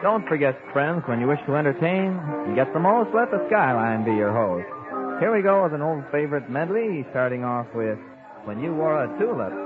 Don't forget, friends, when you wish to entertain and get the most, let the Skyline be your host. Here we go with an old favorite medley, starting off with When You Wore a Tulip.